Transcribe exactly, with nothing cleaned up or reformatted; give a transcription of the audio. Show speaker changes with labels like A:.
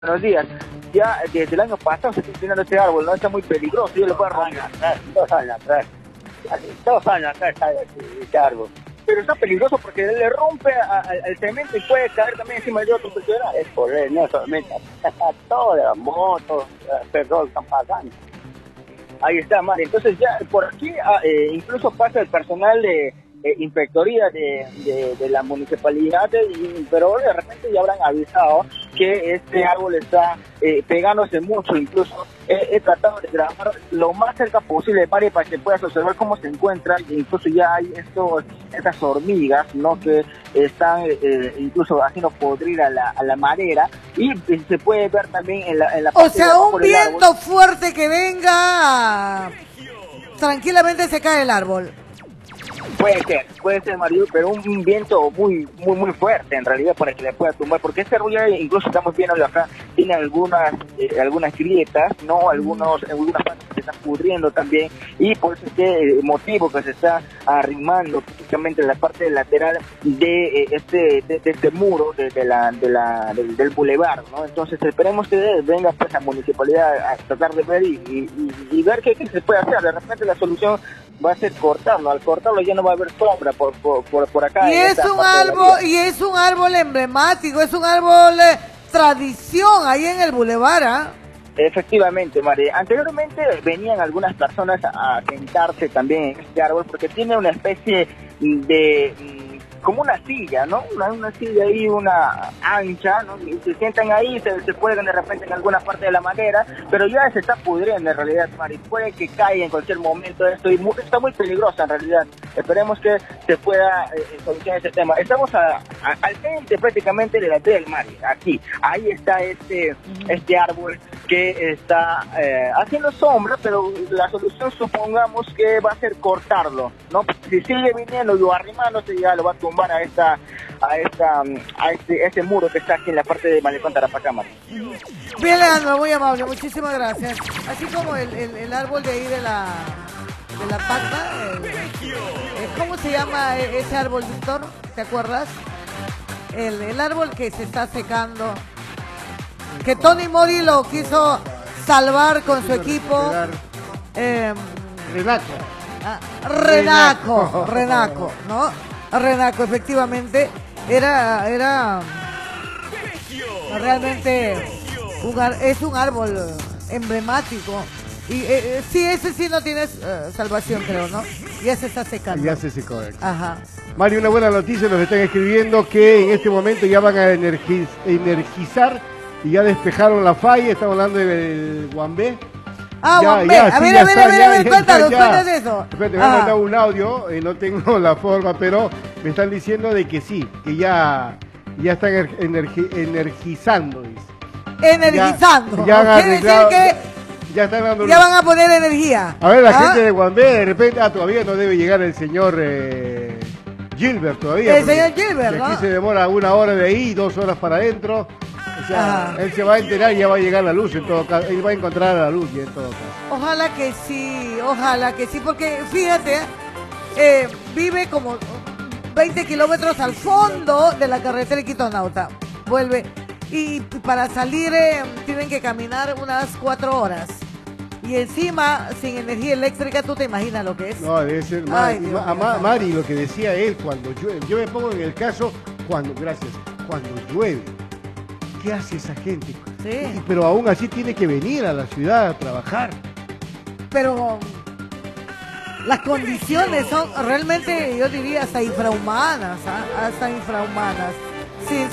A: Buenos días. Ya desde el año pasado se está inclinando este árbol, ¿no? Está muy peligroso, yo lo puedo romper.
B: Dos años atrás, dos años atrás está este árbol.
A: Pero está peligroso porque le rompe al cemento y puede caer también encima de otro funcionario.
B: Es por él, no solamente, todas las motos, perdón, están pasando.
A: Ahí está, Mari. Entonces ya por aquí eh, incluso pasa el personal de eh, inspectoría de, de, de la municipalidad, y, pero de repente ya habrán avisado que este árbol está eh, pegándose mucho. Incluso eh, he tratado de grabar lo más cerca posible, Mari, para que puedas observar cómo se encuentra. Incluso ya hay estos, estas hormigas, ¿no? Que están eh, incluso haciendo podrir a la, a la madera, y eh, se puede ver también en la, en la parte.
C: O sea, un viento fuerte que venga, tranquilamente se cae el árbol.
A: Puede ser, puede ser, Mario, pero un, un viento muy muy muy fuerte en realidad para que le pueda tumbar, porque este árbol ya incluso estamos viendo acá, tiene algunas eh, algunas grietas, no algunos algunas partes que se están pudriendo también, y por eso es que el motivo que se está arrimando prácticamente en la parte lateral de eh, este de, de este muro de, de la de la del, del bulevar, ¿no? Entonces esperemos que venga pues la municipalidad a tratar de ver y, y, y ver qué, qué se puede hacer. De repente la solución va a ser cortarlo, al cortarlo ya no va a haber sombra por por, por, por acá.
C: Y es un árbol, y es un árbol emblemático, es un árbol de tradición ahí en el bulevar, ¿ah? ¿eh?
A: Efectivamente, María. Anteriormente venían algunas personas a sentarse también en este árbol porque tiene una especie de, como una silla, ¿no? Una, una silla ahí, una ancha, ¿no? Y se sientan ahí, se, se cuelgan de repente en alguna parte de la madera, pero ya se está pudriendo en realidad, Mari. Puede que caiga en cualquier momento esto, y muy, está muy peligrosa en realidad. Esperemos que se pueda eh, solucionar ese tema. Estamos a, a, al frente prácticamente de la del Mari, aquí. Ahí está este, este árbol que está eh, haciendo sombra, pero la solución supongamos que va a ser cortarlo, ¿no? Si sigue viniendo y arrimándose, ya lo va a tumbar a esta a esta a este, este muro que está aquí en la parte de Malecón Tarapacá.
C: Bien, Leandro, muy amable, muchísimas gracias. Así como el, el, el árbol de ahí de la de la Pacma, el, el, ¿cómo se llama ese árbol, Víctor? ¿Te acuerdas? El, el árbol que se está secando, que Tony Mori lo quiso salvar con su equipo. Eh,
D: Renaco.
C: Ah, Renaco, Renaco, ¿no? Renaco, efectivamente, era, era realmente un, es un árbol emblemático. Y eh, sí, ese sí no tienes uh, salvación, creo, ¿no? Ya se está secando.
D: Ya se secó.
C: Ajá.
D: Mario, una buena noticia, nos están escribiendo que en este momento ya van a energiz energizar y ya despejaron la falla. Estamos hablando del Guambé.
C: Ah,
D: ya,
C: Guambé.
D: Ya,
C: a,
D: sí,
C: ver,
D: ya
C: a ver,
D: está,
C: a ver,
D: ya,
C: a ver,
D: ya,
C: cuéntanos,
D: ya.
C: cuéntanos eso.
D: Espérate, me han mandado un audio, eh, no tengo la forma, pero me están diciendo de que sí, que ya, ya están energi energizando, dice.
C: Energizando.
D: Ya, ya han
C: Quiere decir
D: arreglado,
C: que
D: ya, ya, están dando
C: ya
D: unos...
C: van a poner energía.
D: A ver, la
C: ¿Ah?
D: gente de Guambé, de repente, ah, todavía no debe llegar el señor eh, Gilbert todavía.
C: El señor Gilbert, ¿no?
D: Aquí se demora una hora de ahí, dos horas para adentro. O sea,
C: Ajá.
D: él se va a enterar y ya va a llegar la luz en todo caso. Él va a encontrar la luz y en todo caso.
C: Ojalá que sí, ojalá que sí, porque fíjate, eh, vive como veinte kilómetros al fondo de la carretera Quito-Nauta. Vuelve, y para salir eh, tienen que caminar unas cuatro horas. Y encima, sin energía eléctrica, tú te imaginas lo que es.
D: No, debe ser
C: Ay,
D: Mari,
C: Dios
D: Ma,
C: mío.
D: Ma, Mari, lo que decía él, cuando llueve. Yo me pongo en el caso, cuando, gracias, cuando llueve. ¿Qué hace esa gente?
C: Sí.
D: Y, pero aún así tiene que venir a la ciudad a trabajar.
C: Pero las condiciones son realmente, yo diría, hasta infrahumanas, ¿ah? Hasta infrahumanas. Sí,